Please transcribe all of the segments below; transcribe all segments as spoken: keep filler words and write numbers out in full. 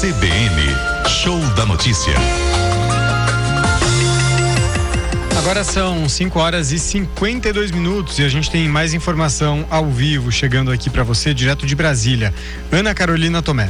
C B N, Show da Notícia. Agora são cinco horas e cinquenta e dois minutos e a gente tem mais informação ao vivo chegando aqui para você direto de Brasília. Ana Carolina Tomé.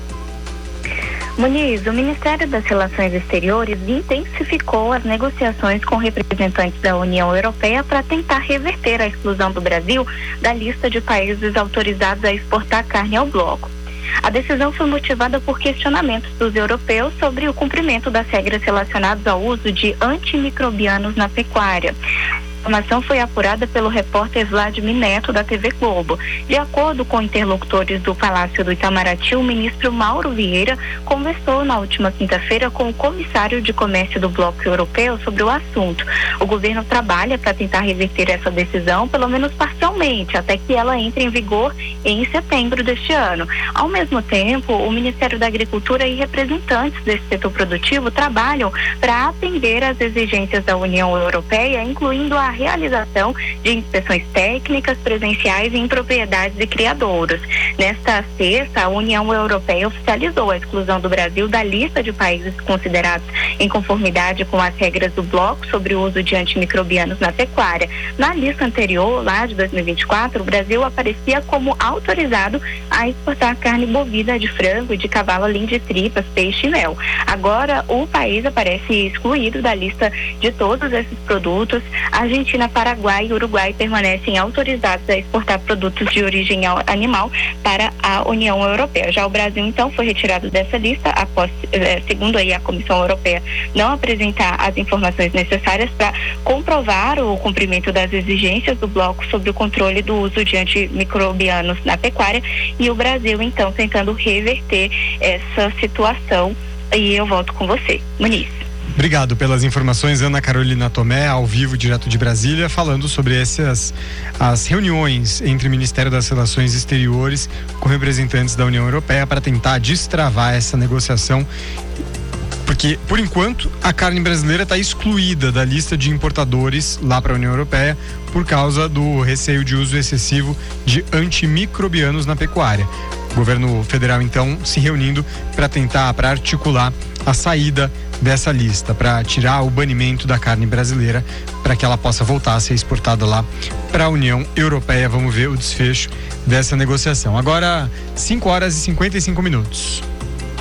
Muniz, o Ministério das Relações Exteriores intensificou as negociações com representantes da União Europeia para tentar reverter a exclusão do Brasil da lista de países autorizados a exportar carne ao bloco. A decisão foi motivada por questionamentos dos europeus sobre o cumprimento das regras relacionadas ao uso de antimicrobianos na pecuária. A informação foi apurada pelo repórter Vladimir Neto, da T V Globo. De acordo com interlocutores do Palácio do Itamaraty, o ministro Mauro Vieira conversou na última quinta-feira com o comissário de comércio do Bloco Europeu sobre o assunto. O governo trabalha para tentar reverter essa decisão, pelo menos parcialmente, até que ela entre em vigor em setembro deste ano. Ao mesmo tempo, o Ministério da Agricultura e representantes desse setor produtivo trabalham para atender às exigências da União Europeia, incluindo a realização de inspeções técnicas presenciais em propriedades e criadouros. Nesta sexta, a União Europeia oficializou a exclusão do Brasil da lista de países considerados em conformidade com as regras do bloco sobre o uso de antimicrobianos na pecuária. Na lista anterior, lá de dois mil e vinte e quatro, o Brasil aparecia como autorizado a exportar carne bovina, de frango, de cavalo, além de tripas, peixe e mel. Agora, o país aparece excluído da lista de todos esses produtos. A Argentina, Paraguai e Uruguai permanecem autorizados a exportar produtos de origem animal para a União Europeia. Já o Brasil, então, foi retirado dessa lista após, eh, segundo aí a Comissão Europeia, não apresentar as informações necessárias para comprovar o cumprimento das exigências do bloco sobre o controle do uso de antimicrobianos na pecuária, e o Brasil, então, tentando reverter essa situação. E eu volto com você, Muniz. Obrigado pelas informações, Ana Carolina Tomé, ao vivo, direto de Brasília, falando sobre essas as reuniões entre o Ministério das Relações Exteriores com representantes da União Europeia para tentar destravar essa negociação, porque, por enquanto, a carne brasileira está excluída da lista de importadores lá para a União Europeia por causa do receio de uso excessivo de antimicrobianos na pecuária. O governo federal, então, se reunindo para tentar, para articular a saída dessa lista, para tirar o banimento da carne brasileira, para que ela possa voltar a ser exportada lá para a União Europeia. Vamos ver o desfecho dessa negociação. Agora, cinco horas e cinquenta e cinco minutos.